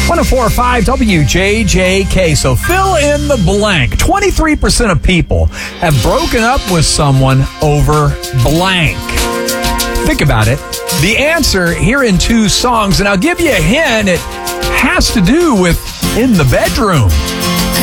104.5 WJJK. So fill in the blank. 23% of people have broken up with someone over blank. Think about it. The answer here in two songs, and I'll give you a hint. It has to do with in the bedroom.